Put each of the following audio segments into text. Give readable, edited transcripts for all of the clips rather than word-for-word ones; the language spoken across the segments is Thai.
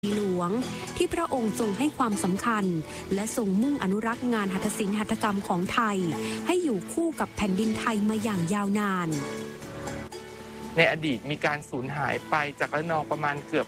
หลวงที่พระองค์ทรงให้ความสำคัญและทรงมุ่งอนุรักษ์งานหัตถศิลป์หัตถกรรมของไทยให้อยู่คู่กับแผ่นดินไทยมาอย่างยาวนานในอดีตมีการสูญหายไปจากระนองประมาณเกือบ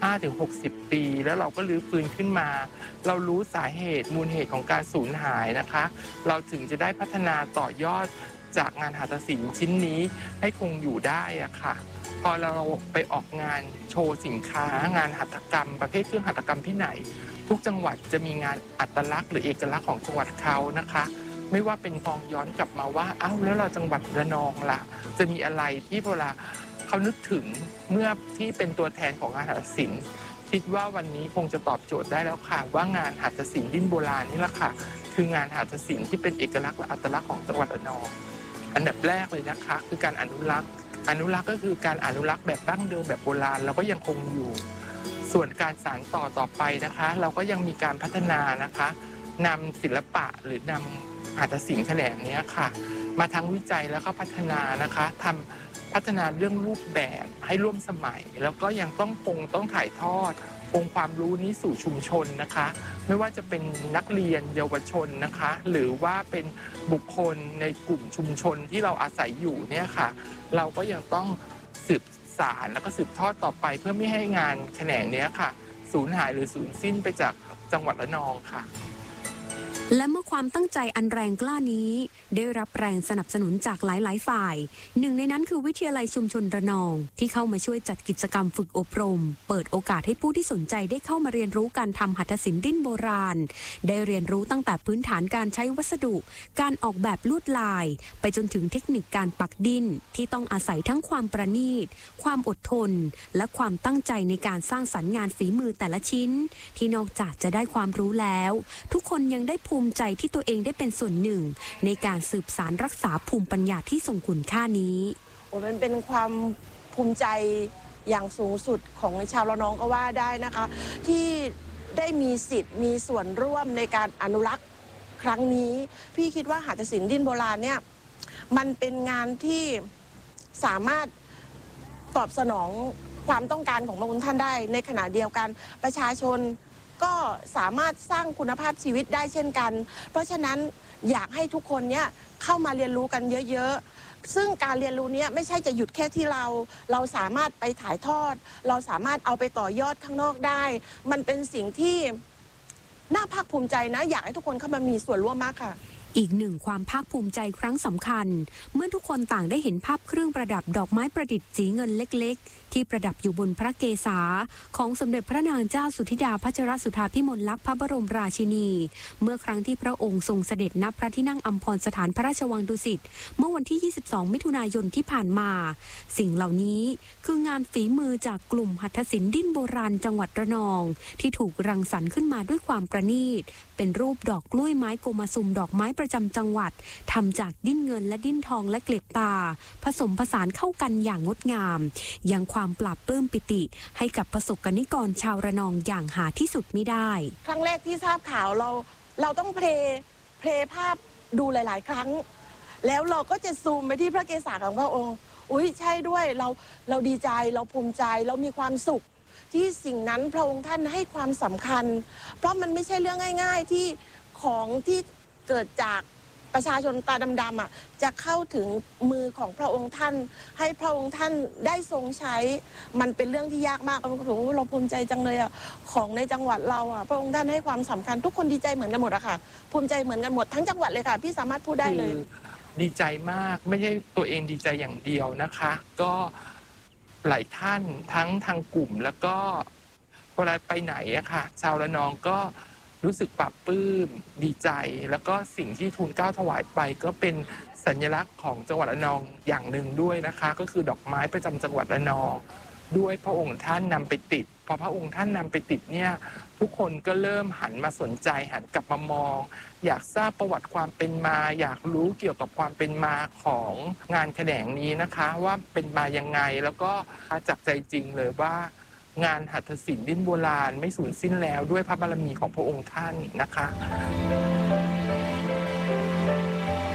5-60 ปีแล้วเราก็รื้อฟื้นขึ้นมาเรารู้สาเหตุมูลเหตุของการสูญหายนะคะเราถึงจะได้พัฒนาต่อยอดจากงานหัตถศิลป์ชิ้นนี้ให้คงอยู่ได้อะค่ะพอเราไปออกงานโชว์สินค้างานหัตถกรรมประเภทเครื่องหัตถกรรมที่ไหนทุกจังหวัดจะมีงานอัตลักษณ์หรือเอกลักษณ์ของจังหวัดเขานะคะไม่ว่าเป็นมองย้อนกลับมาว่าอ้าวแล้วเราจังหวัดระนองล่ะจะมีอะไรที่เวลาเขานึกถึงเมื่อที่เป็นตัวแทนของงานหัตถศิลป์คิดว่าวันนี้คงจะตอบโจทย์ได้แล้วค่ะว่างานหัตถศิลป์ดิ้นโบราณนี่แหละค่ะคืองานหัตถศิลป์ที่เป็นเอกลักษณ์และอัตลักษณ์ของจังหวัดระนองอันดับแรกเลยนะคะคือการอนุรักษ์ก็คือการอนุรักษ์แบบดั้งเดิมแบบโบราณแล้วก็ยังคงอยู่ส่วนการสานต่อไปนะคะเราก็ยังมีการพัฒนานะคะนำศิลปะหรือนำหัตถศิลป์แขนงนี้ค่ะมาทั้งวิจัยแล้วก็พัฒนานะคะพัฒนาเรื่องรูปแบบให้ร่วมสมัยแล้วก็ยังต้องถ่ายทอดองค์ความรู้นี้สู่ชุมชนนะคะไม่ว่าจะเป็นนักเรียนเยาวชนนะคะหรือว่าเป็นบุคคลในกลุ่มชุมชนที่เราอาศัยอยู่เนี่ยค่ะเราก็ยังต้องสืบสานแล้วก็สืบทอดต่อไปเพื่อไม่ให้งานแขนงนี้ค่ะสูญหายหรือสูญสิ้นไปจากจังหวัดระนองค่ะและเมื่อความตั้งใจอันแรงกล้านี้ได้รับแรงสนับสนุนจากหลายๆฝ่ายหนึ่งในนั้นคือวิทยาลัยชุมชนระนองที่เข้ามาช่วยจัดกิจกรรมฝึกอบรมเปิดโอกาสให้ผู้ที่สนใจได้เข้ามาเรียนรู้การทำหัตถศิลป์ดิ้นโบราณได้เรียนรู้ตั้งแต่พื้นฐานการใช้วัสดุการออกแบบลวดลายไปจนถึงเทคนิคการปักดิ้นที่ต้องอาศัยทั้งความประณีตความอดทนและความตั้งใจในการสร้างสรรค์งานฝีมือแต่ละชิ้นที่นอกจากจะได้ความรู้แล้วทุกคนยังได้ภูมิใจที่ตัวเองได้เป็นส่วนหนึ่งในการสืบสานรักษาภูมิปัญญาที่ทรงคุณค่านี้มันเป็นความภูมิใจอย่างสูงสุดของชาวระนองก็ว่าได้นะคะที่ได้มีสิทธิ์มีส่วนร่วมในการอนุรักษ์ครั้งนี้พี่คิดว่าหัตถศิลป์ดิ้นโบราณเนี่ยมันเป็นงานที่สามารถตอบสนองความต้องการของพระองค์ท่านได้ในขณะเดียวกันประชาชนก็สามารถสร้างคุณภาพชีวิตได้เช่นกันเพราะฉะนั้นอยากให้ทุกคนเนี่ยเข้ามาเรียนรู้กันเยอะๆซึ่งการเรียนรู้นี้ไม่ใช่จะหยุดแค่ที่เราสามารถไปถ่ายทอดเราสามารถเอาไปต่อยอดข้างนอกได้มันเป็นสิ่งที่น่าภาคภูมิใจนะอยากให้ทุกคนเข้ามามีส่วนร่วมมากค่ะอีกหนึ่งความภาคภูมิใจครั้งสำคัญเมื่อทุกคนต่างได้เห็นภาพเครื่องประดับดอกไม้ประดิษฐ์สีเงินเล็กๆที่ประดับอยู่บนพระเกศาของสมเด็จพระนางเจ้าสุธิดาพัชรสุธาภิมลลักษณ์พระบรมราชินีเมื่อครั้งที่พระองค์ทรงเสด็จณพระที่นั่งอัมพรสถานพระราชวังดุสิตเมื่อวันที่ 22 มิถุนายนที่ผ่านมาสิ่งเหล่านี้คืองานฝีมือจากกลุ่มหัตถศิลป์ดิ้นโบราณจังหวัดระนองที่ถูกรังสรรค์ขึ้นมาด้วยความประณีตเป็นรูปดอกกล้วยไม้โกมาซุมดอกไม้ประจำจังหวัดทำจากดิ้นเงินและดิ้นทองและเกล็ดตาผสมผสานเข้ากันอย่างงดงามยังความปราบปลื้มปิติให้กับประสบกนิกรชาวระนองอย่างหาที่สุดมิได้ครั้งแรกที่ทราบข่าวเราต้องเพลย์ภาพดูหลายๆครั้งแล้วเราก็จะซูมไปที่พระเกศาของพระองค์อุ้ยใช่ด้วยเราดีใจเราภูมิใจเรามีความสุขที่สิ่งนั้นพระองค์ท่านให้ความสำคัญเพราะมันไม่ใช่เรื่องง่ายๆที่ของที่เกิดจากประชาชนตาดำๆจะเข้าถึงมือของพระองค์ท่านให้พระองค์ท่านได้ทรงใช้มันเป็นเรื่องที่ยากมากเราภูมิใจจังเลยของในจังหวัดเราพระองค์ท่านให้ความสำคัญทุกคนดีใจเหมือนกันหมดอะค่ะภูมิใจเหมือนกันหมดทั้งจังหวัดเลยค่ะพี่สามารถพูดได้เลยดีใจมากไม่ใช่ตัวเองดีใจอย่างเดียวนะคะก็หลายท่านทั้งทางกลุ่มแล้วก็เวลาไปไหนอะค่ะชาวระนองก็รู้สึกปลาบปลื้มดีใจแล้วก็สิ่งที่ทูลเกล้าถวายไปก็เป็นสัญลักษณ์ของจังหวัดระนองอย่างหนึ่งด้วยนะคะก็คือดอกไม้ประจำจังหวัดระนองด้วยพระองค์ท่านนำไปติดพอพระองค์ท่านนำไปติดเนี่ยทุกคนก็เริ่มหันมาสนใจหันกลับมามองอยากทราบประวัติความเป็นมาอยากรู้เกี่ยวกับความเป็นมาของงานแขนงนี้นะคะว่าเป็นมายังไงแล้วก็จากใจจริงเลยว่างานหัตถศิลป์ดิ้นโบราณไม่สูญสิ้นแล้วด้วยพระบารมีของพระองค์ท่านนะคะ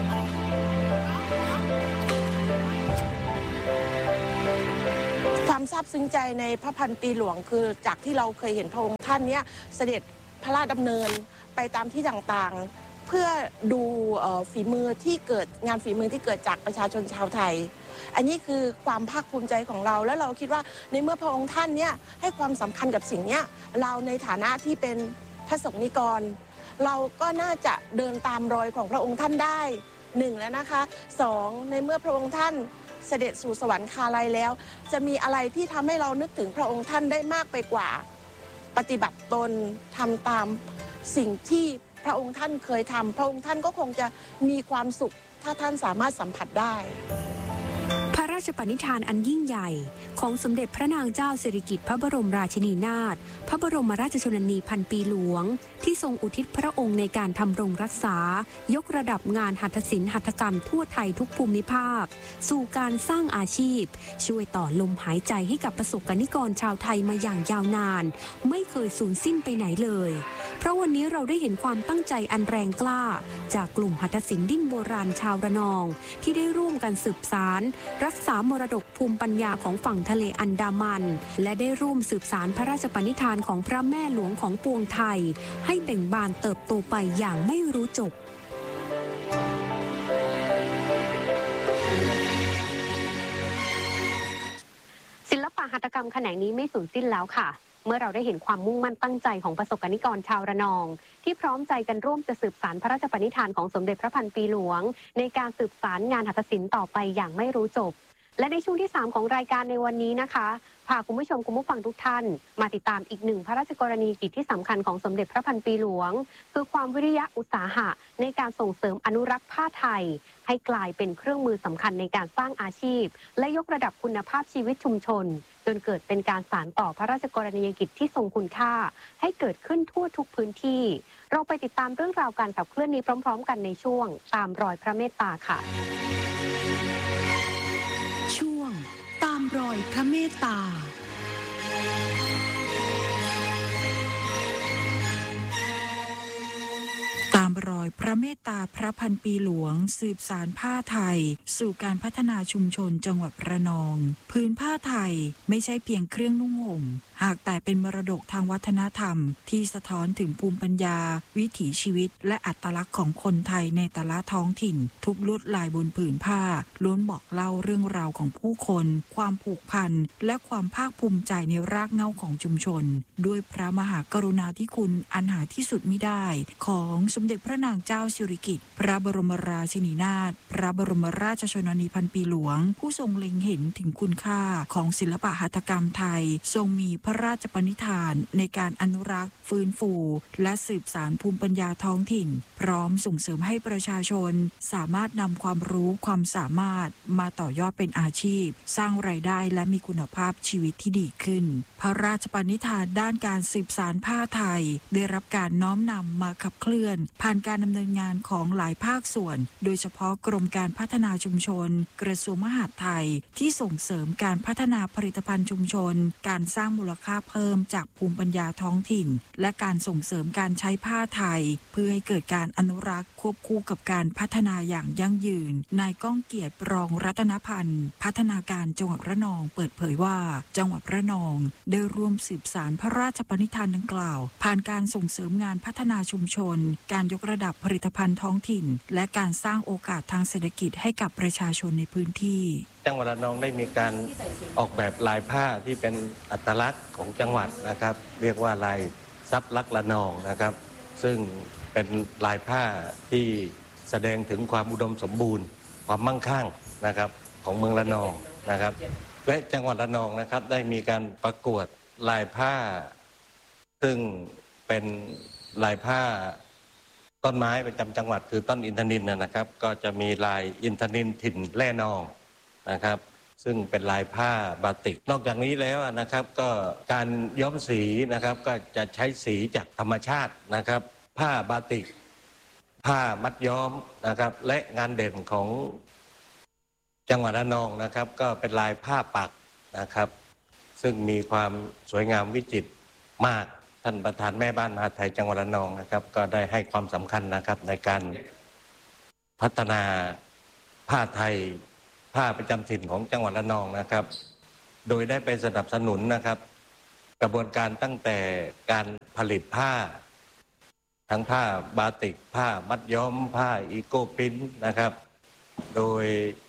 ความซาาบซึ้งใจในพระพันปีหลวงคือจากที่เราเคยเห็นพระองค์ท่านเนี่ยเสด็จพระราชดำเนินไปตามที่ต่างๆเพื่อดูฝีมือที่เกิดงานฝีมือที่เกิดจากประชาชนชาวไทยอันนี้คือความภาคภูมิใจของเราแล้วเราคิดว่าในเมื่อพระองค์ท่านเนี่ยให้ความสำคัญกับสิ่งนี้เราในฐานะที่เป็นพระสงฆ์นิกรเราก็น่าจะเดินตามรอยของพระองค์ท่านได้1แล้วนะคะ2ในเมื่อพระองค์ท่านเสด็จสู่สวรรคาลัยแล้วจะมีอะไรที่ทำให้เรานึกถึงพระองค์ท่านได้มากไปกว่าปฏิบัติตนทำตามสิ่งที่พระองค์ท่านเคยทำพระองค์ท่านก็คงจะมีความสุขถ้าท่านสามารถสัมผัสได้พระราชปณิธานอันยิ่งใหญ่ของสมเด็จพระนางเจ้าสิริกิติ์พระบรมราชินีนาถพระบรมราชชนนีพันปีหลวงที่ทรงอุทิศพระองค์ในการทำรงรักษายกระดับงานหัตถศิลป์หัตถกรรมทั่วไทยทุกภูมิภาคสู่การสร้างอาชีพช่วยต่อลมหายใจให้กับประสบกนิกรชาวไทยมาอย่างยาวนานไม่เคยสูญสิ้นไปไหนเลยเพราะวันนี้เราได้เห็นความตั้งใจอันแรงกล้าจากกลุ่มหัตถศิลป์ดิ้นโบราณชาวระนองที่ได้ร่วมกันสืบสานรักษามรดกภูมิปัญญาของฝั่งทะเลอันดามันและได้ร่วมสืบสานพระราชปณิธานของพระแม่หลวงของปวงไทยให้เบ่งบานเติบโตไปอย่างไม่รู้จบศิลปะหัตถกรรมแขนงนี้ไม่สูญสิ้นแล้วค่ะเมื่อเราได้เห็นความมุ่งมั่นตั้งใจของประสบกนิกรชาวระนองที่พร้อมใจกันร่วมจะสืบสานพระราชปณิธานของสมเด็จพระพันปีหลวงในการสืบสารงานหัตถศิลป์ต่อไปอย่างไม่รู้จบและในช่วงที่3ของรายการในวันนี้นะคะพาคุณผู้ชมคุณผู้ฟังทุกท่านมาติดตามอีกหนึ่งพระราชกรณียกิจที่สำคัญของสมเด็จพระพันปีหลวงคือความวิริยะอุตสาหะในการส่งเสริมอนุรักษ์ผ้าไทยให้กลายเป็นเครื่องมือสำคัญในการสร้างอาชีพและยกระดับคุณภาพชีวิตชุมชนจนเกิดเป็นการสานต่อพระราชกรณียกิจที่ทรงคุณค่าให้เกิดขึ้นทั่วทุกพื้นที่เราไปติดตามเรื่องราวการขับเคลื่อนนี้พร้อมๆกันในช่วงตามรอยพระเมตตาค่ะช่วงตามรอยพระเมตตาตามรอยพระเมตตาพระพันปีหลวงสืบสานผ้าไทยสู่การพัฒนาชุมชนจังหวัดระนองพื้นผ้าไทยไม่ใช่เพียงเครื่องนุ่งห่มหากแต่เป็นมรดกทางวัฒนธรรมที่สะท้อนถึงภูมิปัญญาวิถีชีวิตและอัตลักษณ์ของคนไทยในแต่ละท้องถิ่นทุกลวดลายบนผืนผ้าล้วนบอกเล่าเรื่องราวของผู้คนความผูกพันและความภาคภูมิใจในรากเหง้าของชุมชนด้วยพระมหากรุณาธิคุณอันหาที่สุดมิได้ของสมเด็จพระนางเจ้าสิริกิติ์พระบรมราชินีนาถพระบรมราชชนนีพันปีหลวงผู้ทรงเล็งเห็นถึงคุณค่าของศิลปะหัตถกรรมไทยทรงมีพระราชปณิธานในการอนุรักษ์ฟื้นฟูและสืบสานภูมิปัญญาท้องถิ่นพร้อมส่งเสริมให้ประชาชนสามารถนำความรู้ความสามารถมาต่อยอดเป็นอาชีพสร้างรายได้และมีคุณภาพชีวิตที่ดีขึ้นพระราชปณิธานด้านการสืบสานผ้าไทยได้รับการน้อมนำมาขับเคลื่อนผ่านการดำเนินงานของหลายภาคส่วนโดยเฉพาะกรมการพัฒนาชุมชนกระทรวงมหาดไทยที่ส่งเสริมการพัฒนาผลิตภัณฑ์ชุมชนการสร้างมูลค่าเพิ่มจากภูมิปัญญาท้องถิ่นและการส่งเสริมการใช้ผ้าไทยเพื่อให้เกิดการอนุรักษ์ควบคู่กับการพัฒนาอย่างยั่งยืนนายก้องเกียรติรองรัตนพันธ์พัฒนาการจังหวัดระนองเปิดเผยว่าจังหวัดระนองได้ร่วมสืบสานพระราชปณิธานดังกล่าวผ่านการส่งเสริมงานพัฒนาชุมชนการยกระดับผลิตภัณฑ์ท้องถิ่นและการสร้างโอกาสทางเศรษฐกิจให้กับประชาชนในพื้นที่จังหวัดระนองได้มีการออกแบบลายผ้าที่เป็นอัตลักษณ์ของจังหวัดนะครับเรียกว่าลายทรัพย์ลักษณ์ระนองนะครับซึ่งเป็นลายผ้าที่แสดงถึงความอุดมสมบูรณ์ความมั่งคั่งนะครับของเมืองระนองนะครับและจังหวัดระนองนะครับได้มีการประกวดลายผ้าซึ่งเป็นลายผ้าต้นไม้ประจำจังหวัดคือต้นอินทนิลนะครับก็จะมีลายอินทนิลถิ่นแร่นองนะครับซึ่งเป็นลายผ้าบาติกนอกจากนี้แล้วนะครับก็การย้อมสีนะครับก็จะใช้สีจากธรรมชาตินะครับผ้าบาติกผ้ามัดย้อมนะครับและงานเด่นของจังหวัดระนองนะครับก็เป็นลายผ้าปักนะครับซึ่งมีความสวยงามวิจิตรมากท่านประธานแม่บ้านมหาดไทยจังหวัดระนองนะครับก็ได้ให้ความสำคัญนะครับในการพัฒนาผ้าไทยผ้าประจำถิ่นของจังหวัดระนองนะครับโดยได้ไปสนับสนุนนะครับ กระบวนการตั้งแต่การผลิตผ้าทั้งผ้าบาติกผ้ามัดย้อมผ้าอีโกพรินท์นะครับโดย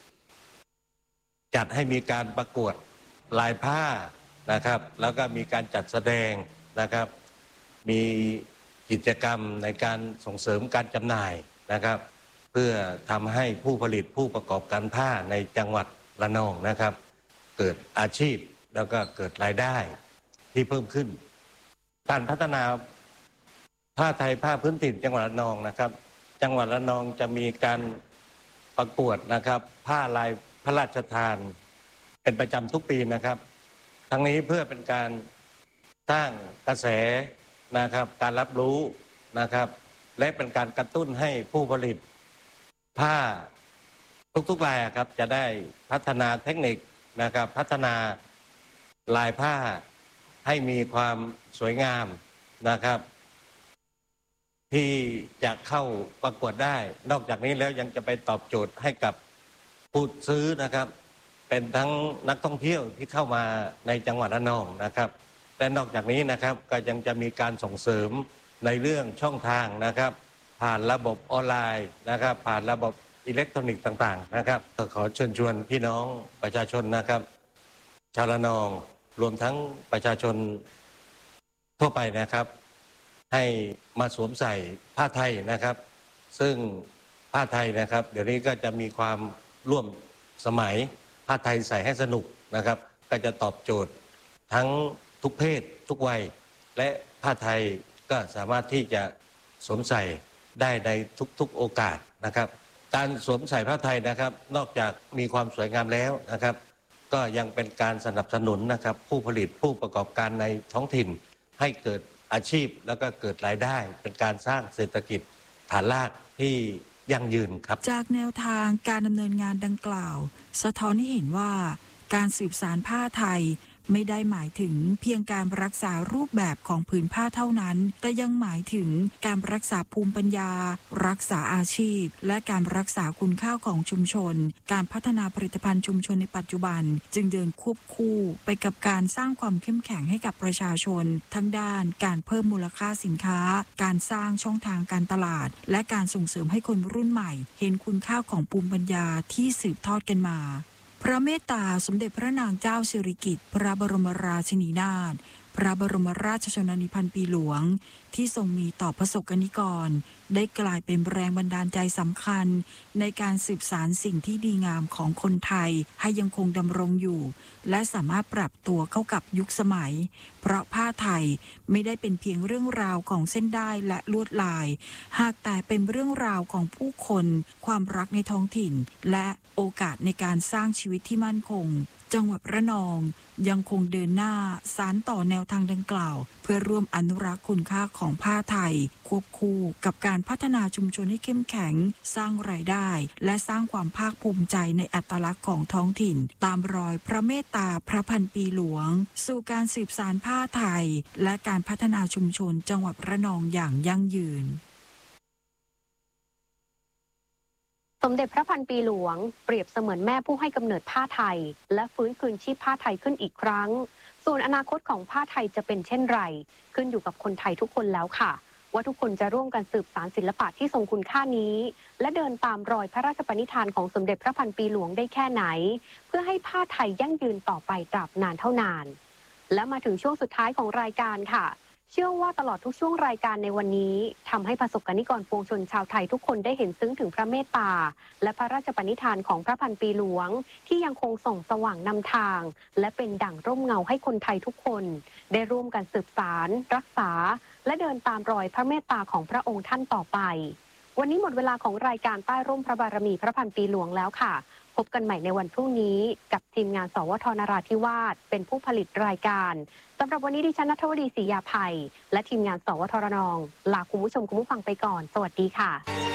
จัดให้มีการประกวดลายผ้านะครับแล้วก็มีการจัดแสดงนะครับมีกิจกรรมในการส่งเสริมการจำหน่ายนะครับเพื่อทำให้ผู้ผลิตผู้ประกอบการผ้าในจังหวัดระนองนะครับเกิดอาชีพแล้วก็เกิดรายได้ที่เพิ่มขึ้นการพัฒนาผ้าไทยผ้าพื้นถิ่นจังหวัดระนองนะครับจังหวัดระนองจะมีการประกวดนะครับผ้าลายพระราชทานเป็นประจำทุกปีนะครับทั้งนี้เพื่อเป็นการสร้างกระแสนะครับการรับรู้นะครับและเป็นการกระตุ้นให้ผู้ผลิตผ้าทุกๆรายครับจะได้พัฒนาเทคนิคนะครับพัฒนาลายผ้าให้มีความสวยงามนะครับที่จะเข้าประกวดได้นอกจากนี้แล้วยังจะไปตอบโจทย์ให้กับผู้ซื้อนะครับเป็นทั้งนักท่องเที่ยวที่เข้ามาในจังหวัดระนองนะครับและนอกจากนี้นะครับก็ยังจะมีการส่งเสริมในเรื่องช่องทางนะครับผ่านระบบออนไลน์นะครับผ่านระบบอิเล็กทรอนิกส์ต่างๆนะครับก็ขอเชิญชวนพี่น้องประชาชนนะครับชาวระนองรวมทั้งประชาชนทั่วไปนะครับให้มาสวมใส่ผ้าไทยนะครับซึ่งผ้าไทยนะครับเดี๋ยวนี้ก็จะมีความร่วมสมัยผ้าไทยใส่ให้สนุกนะครับก็จะตอบโจทย์ทั้งทุกเพศทุกวัยและผ้าไทยก็สามารถที่จะสวมใส่ได้ในทุกๆโอกาสนะครับการสวมใส่ผ้าไทยนะครับนอกจากมีความสวยงามแล้วนะครับก็ยังเป็นการสนับสนุนนะครับผู้ผลิตผู้ประกอบการในท้องถิ่นให้เกิดอาชีพแล้วก็เกิดรายได้เป็นการสร้างเศรษฐกิจฐานรากที่ยั่งยืนครับจากแนวทางการดำเนินงานดังกล่าวสะท้อนให้เห็นว่าการสืบสานผ้าไทยไม่ได้หมายถึงเพียงการรักษารูปแบบของผืนผ้าเท่านั้นแต่ยังหมายถึงการรักษาภูมิปัญญารักษาอาชีพและการรักษาคุณค่าของชุมชนการพัฒนาผลิตภัณฑ์ชุมชนในปัจจุบันจึงเดินควบคู่ไปกับการสร้างความเข้มแข็งให้กับประชาชนทั้งด้านการเพิ่มมูลค่าสินค้าการสร้างช่องทางการตลาดและการส่งเสริมให้คนรุ่นใหม่เห็นคุณค่าของภูมิปัญญาที่สืบทอดกันมาพระเมตตาสมเด็จพระนางเจ้าสิริกิติ์พระบรมราชินีนาถพระบรมราชชนนีพันปีหลวงที่ทรงมีต่อประสบกนิกรได้กลายเป็นแรงบันดาลใจสำคัญในการสืบสานสิ่งที่ดีงามของคนไทยให้ยังคงดำรงอยู่และสามารถปรับตัวเข้ากับยุคสมัยเพราะผ้าไทยไม่ได้เป็นเพียงเรื่องราวของเส้นด้ายและลวดลายหากแต่เป็นเรื่องราวของผู้คนความรักในท้องถิ่นและโอกาสในการสร้างชีวิตที่มั่นคงจังหวัดระนองยังคงเดินหน้าสานต่อแนวทางดังกล่าวเพื่อร่วมอนุรักษ์คุณค่าของผ้าไทยควบคู่กับการพัฒนาชุมชนให้เข้มแข็งสร้างรายได้และสร้างความภาคภูมิใจในอัตลักษณ์ของท้องถิ่นตามรอยพระเมตตาพระพันปีหลวงสู่การสืบสานผ้าไทยและการพัฒนาชุมชนจังหวัดระนองอย่างยั่งยืนสมเด็จพระพันปีหลวงเปรียบเสมือนแม่ผู้ให้กำเนิดผ้าไทยและฟื้นคืนชีพผ้าไทยขึ้นอีกครั้งส่วนอนาคตของผ้าไทยจะเป็นเช่นไรขึ้นอยู่กับคนไทยทุกคนแล้วค่ะว่าทุกคนจะร่วมกันสืบสานศิลปะที่ทรงคุณค่านี้และเดินตามรอยพระราชปณิธานของสมเด็จพระพันปีหลวงได้แค่ไหนเพื่อให้ผ้าไทยยั่งยืนต่อไปตราบนานเท่านานและมาถึงช่วงสุดท้ายของรายการค่ะเชื่อว่าตลอดทุกช่วงรายการในวันนี้ทำให้ประสบกนิกรปวงชนชาวไทยทุกคนได้เห็นซึ้งถึงพระเมตตาและพระราชปณิธานของพระพันปีหลวงที่ยังคงส่องสว่างนำทางและเป็นดั่งร่มเงาให้คนไทยทุกคนได้ร่วมกันสืบสานรักษาและเดินตามรอยพระเมตตาของพระองค์ท่านต่อไปวันนี้หมดเวลาของรายการใต้ร่มพระบารมีพระพันปีหลวงแล้วค่ะพบกันใหม่ในวันพรุ่งนี้กับทีมงานสวท.นราธิวาสเป็นผู้ผลิตรายการสำหรับวันนี้ดิฉันณัฐวดีศรียาภัยและทีมงานสวท.ระนองลาคุณผู้ชมคุณผู้ฟังไปก่อนสวัสดีค่ะ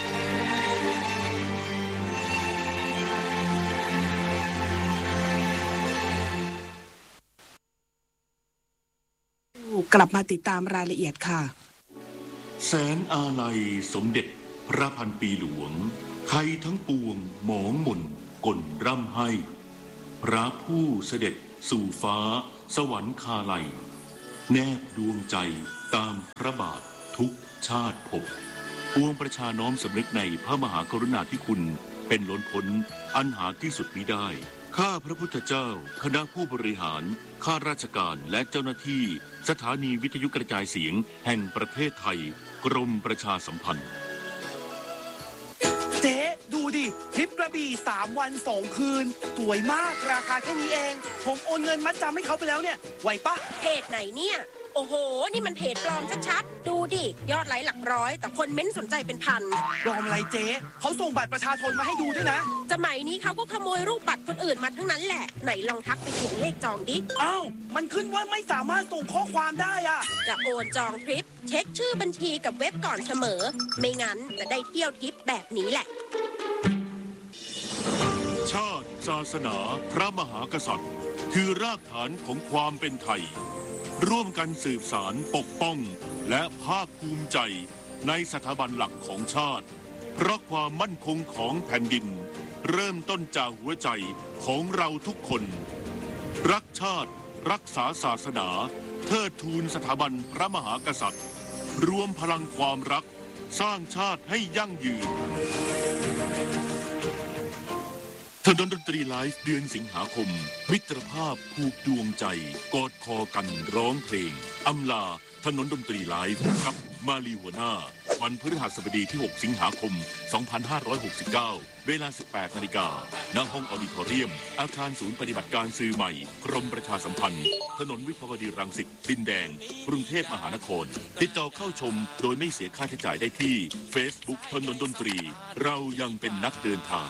กลับมาติดตามรายละเอียดค่ะแสนอาลัยสมเด็จพระพันปีหลวงไทยทั้งปวงหมองหม่นกลร่ำให้พระผู้เสด็จสู่ฟ้าสวรรคาลัยแนบดวงใจตามพระบาททุกชาติภพปวงประชาน้อมสำนึกในพระมหากรุณาธิคุณเป็นล้นพ้นอันหาที่สุดมิได้ข้าพระพุทธเจ้าคณะผู้บริหารข้าราชการและเจ้าหน้าที่สถานีวิทยุกระจายเสียงแห่งประเทศไทยกรมประชาสัมพันธ์เจ๊ดูดิทริปกระบี่3 วัน 2 คืนสวยมากราคาแค่นี้เองผมโอนเงินมัดจำให้เขาไปแล้วเนี่ยไหวปะเพจไหนเนี่ยโอ้โหนี่มันเพจปลอมชัดๆดูดิยอดไลค์หลักร้อยแต่คนเม้นสนใจเป็นพันปลอมอะไรเจ๊เขาส่งบัตรประชาชนมาให้ดูด้วยนะสมัยนี้เขาก็ขโมยรูปบัตรคนอื่นมาทั้งนั้นแหละไหนลองทักไปถึงเลขจองดิอ้าวมันขึ้นว่าไม่สามารถส่งข้อความได้อะจะโอนจองทริปเช็คชื่อบัญชีกับเว็บก่อนเสมอไม่งั้นจะได้เที่ยวทริปแบบนี้แหละชาติศาสนาพระมหากษัตริย์คือรากฐานของความเป็นไทยร่วมกันสืบสารปกป้องและภาคภูมิใจในสถาบันหลักของชาติเพราะความมั่นคงของแผ่นดินเริ่มต้นจากหัวใจของเราทุกคนรักชาติรักษาศาสนาเทิดทูนสถาบันพระมหากษัตริย์รวมพลังความรักสร้างชาติให้ยั่งยืนถนนดนตรีไลฟ์เดือนสิงหาคมมิตรภาพผูกดวงใจกอดคอกันร้องเพลงอำลาถนนดนตรีไลฟ์กับมาลีหัวหน้าวันพฤหัสบดีที่6 สิงหาคม 2569 เวลา 18 นาฬิกาณห้องออดิทอเรียมอาคารศูนย์ปฏิบัติการสื่อใหม่กรมประชาสัมพันธ์ถนนวิภาวดีรังสิตดินแดงกรุงเทพมหานครติดต่อเข้าชมโดยไม่เสียค่าใช้จ่ายได้ที่ Facebook ถนนดนตรีเรายังเป็นนักเดินทาง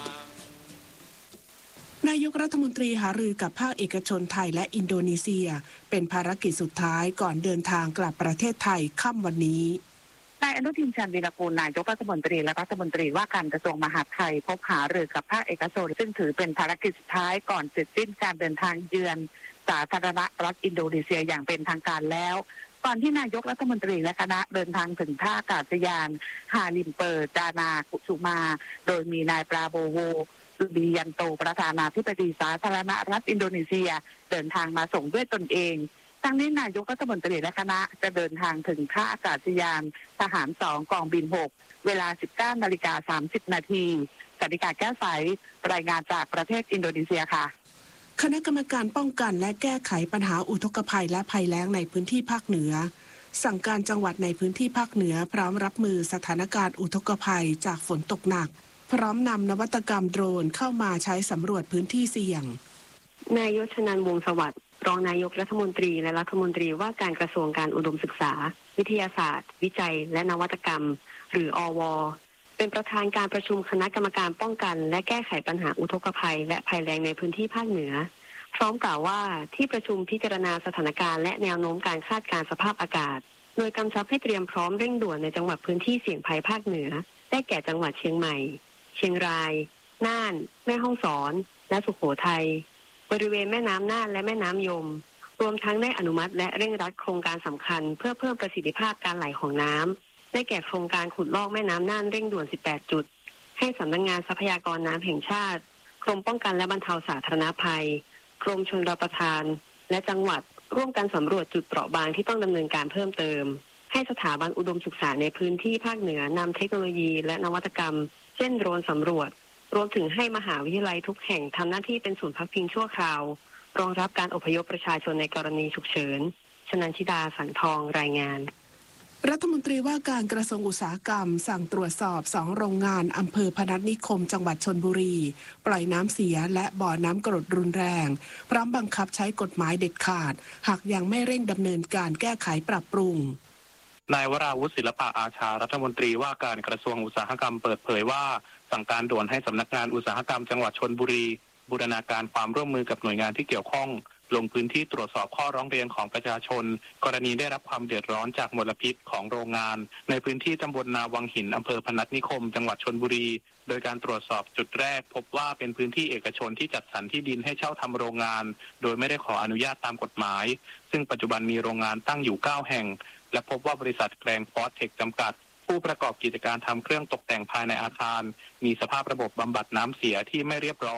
นายกรัฐมนตรีหารือกับภาคเอกชนไทยและอินโดนีเซียเป็นภารกิจสุดท้ายก่อนเดินทางกลับประเทศไทยค่ำวันนี้นายอนุทิน ชาญวีรกูลนายกรัฐมนตรีและรัฐมนตรีว่าการกระทรวงมหาดไทยพบหารือกับภาคเอกชนซึ่งถือเป็นภารกิจสุดท้ายก่อนเสร็จสิ้นการเดินทางเยือนสาธารณรัฐอินโดนีเซียอย่างเป็นทางการแล้วก่อนที่นายกรัฐมนตรีและคณะเดินทางถึงท่าอากาศยานฮาลิมเปอร์จานากุสุมาโดยมีนายปราโบโวสุบิยันโตประธานาธิบดีสาธารณรัฐอินโดนีเซียเดินทางมาส่งด้วยตนเองทั้งนี้นายกรัฐมนตรีและคณะจะเดินทางถึงท่าอากาศยานทหาร2กองบิน6เวลา 19:30 น.กนิกาแก้วใสรายงานจากประเทศอินโดนีเซียค่ะคณะกรรมการป้องกันและแก้ไขปัญหาอุทกภัยและภัยแล้งในพื้นที่ภาคเหนือสั่งการจังหวัดในพื้นที่ภาคเหนือพร้อมรับมือสถานการณ์อุทกภัยจากฝนตกหนักพร้อมนำนวัตกรรมโดรนเข้ามาใช้สำรวจพื้นที่เสี่ยงนายยศ ชนันท์ วงศ์สวัสดิ์รองนายกรัฐมนตรีและรัฐมนตรีว่าการกระทรวงการอุดมศึกษาวิทยาศาสตร์วิจัยและนวัตกรรมหรืออว.เป็นประธานการประชุมคณะกรรมการป้องกันและแก้ไขปัญหาอุทกภัยและภัยแล้งในพื้นที่ภาคเหนือพร้อมกล่าวว่าที่ประชุมพิจารณาสถานการณ์และแนวโน้มการคาดการณ์สภาพอากาศโดยกำชับให้เตรียมพร้อมเร่งด่วนในจังหวัดพื้นที่เสี่ยงภัยภาคเหนือได้แก่จังหวัดเชียงใหม่เชียงรายน่านแม่ฮ่องสอนและสุโขทัยบริเวณแม่น้ำน่านและแม่น้ำยมรวมทั้งได้อนุมัติและเร่งรัดโครงการสำคัญเพื่อเพิ่มประสิทธิภาพการไหลของน้ำได้แก่โครงการขุดลอกแม่น้ำน่านเร่งด่วน18จุดให้สำนักงานทรัพยากรน้ำแห่งชาติกรมป้องกันและบรรเทาสาธารณภัยกรมชลประทานและจังหวัดร่วมกันสำรวจจุดเปราะบางที่ต้องดำเนินการเพิ่มเติมให้สถาบันอุดมศึกษาในพื้นที่ภาคเหนือนำเทคโนโลยีและนวัตกรรมเช่นโดรนสำรวจรวมถึงให้มหาวิทยาลัยทุกแห่งทำหน้าที่เป็นศูนย์พักพิงชั่วคราวรองรับการอพยพประชาชนในกรณีฉุกเฉินชนันชิดาสังทองรายงานรัฐมนตรีว่าการกระทรวงอุตสาหกรรมสั่งตรวจสอบ2โรงงานอำเภอพนัสนิคมจังหวัดชลบุรีปล่อยน้ำเสียและบ่อน้ำกรดรุนแรงพร้อมบังคับใช้กฎหมายเด็ดขาดหากยังไม่เร่งดำเนินการแก้ไขปรับปรุงนายวราวุฒิศิลปะอาชารัฐมนตรีว่าการกระทรวงอุตสาหกรรมเปิดเผยว่าสั่งการด่วนให้สำนักงานอุตสาหกรรมจังหวัดชลบุรีบูรณาการความร่วมมือกับหน่วยงานที่เกี่ยวข้องลงพื้นที่ตรวจสอบข้อร้องเรียนของประชาชนกรณีได้รับความเดือดร้อนจากมลพิษของโรงงานในพื้นที่ตำบลนาวังหินอำเภอพนัสนิคมจังหวัดชลบุรีโดยการตรวจสอบจุดแรกพบว่าเป็นพื้นที่เอกชนที่จัดสรรที่ดินให้เช่าทำโรงงานโดยไม่ได้ขออนุญาตตามกฎหมายซึ่งปัจจุบันมีโรงงานตั้งอยู่9แห่งและพบว่าบริษัทแกรนด์ฟอสเทคจำกัดผู้ประกอบกิจการทำเครื่องตกแต่งภายในอาคารมีสภาพระบบบำบัดน้ำเสียที่ไม่เรียบร้อย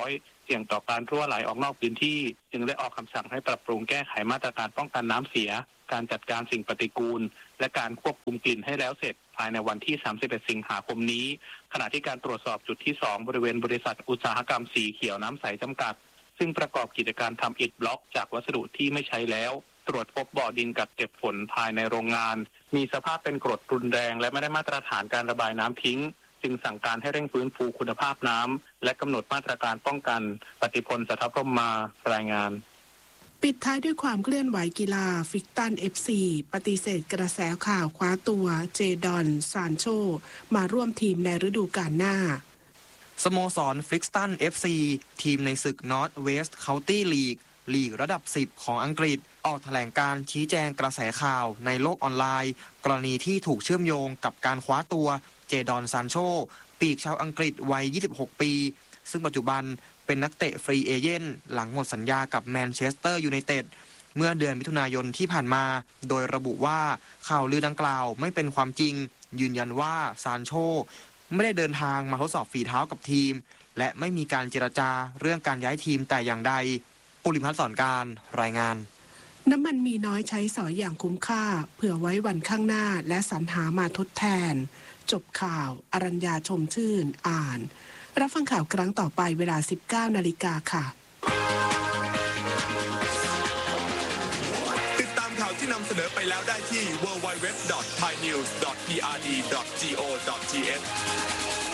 เสี่ยงต่อการรั่วไหลออกนอกพื้นที่จึงได้ออกคำสั่งให้ปรับปรุงแก้ไขมาตรการป้องกันน้ำเสียการจัดการสิ่งปฏิกูลและการควบคุมกลิ่นให้แล้วเสร็จภายในวันที่ 31 สิงหาคมนี้ขณะที่การตรวจสอบจุดที่ 2 บริเวณบริษัทอุตสาหกรรมสีเขียวน้ำใสจำกัดซึ่งประกอบกิจการทำอิฐบล็อกจากวัสดุที่ไม่ใช้แล้วตรวจพบบ่อดินกักเก็บฝนภายในโรงงานมีสภาพเป็นกรดรุนแรงและไม่ได้มาตรฐานการระบายน้ำทิ้งจึงสั่งการให้เร่งฟื้นฟูคุณภาพน้ำและกำหนดมาตรการป้องกันปฏิพลสัทธพรหมารายงานปิดท้ายด้วยความเคลื่อนไหวกีฬาฟิกตัน FC ปฏิเสธกระแสข่าวคว้าตัวเจดอนซานโชมาร่วมทีมในฤดูกาลหน้าสโมสรฟริกตัน FC ทีมในศึก North West County League ลีกระดับ 10 ของอังกฤษออกแถลงการชี้แจงกระแสข่าวในโลกออนไลน์กรณีที่ถูกเชื่อมโยงกับการคว้าตัวเจดอนซานโชปีกชาวอังกฤษวัย 26 ปี ซึ่งปัจจุบันเป็นนักเตะฟรีเอเจนต์หลังหมดสัญญากับแมนเชสเตอร์ยูไนเต็ดเมื่อเดือนมิถุนายนที่ผ่านมาโดยระบุว่าข่าวลือดังกล่าวไม่เป็นความจริงยืนยันว่าซานโชไม่ได้เดินทางมาทดสอบฝีเท้ากับทีมและไม่มีการเจรจาเรื่องการย้ายทีมแต่อย่างใดปุริพัฒน์สอนการรายงานน้ำมันมีน้อยใช้สอยอย่างคุ้มค่าเผื่อไว้วันข้างหน้าและสรรหามาทดแทนจบข่าวอรัญญาชมชื่นอ่านรับฟังข่าวครั้งต่อไปเวลา 19 นาฬิกาค่ะติดตามข่าวที่นำเสนอไปแล้วได้ที่ www.thainews.prd.go.th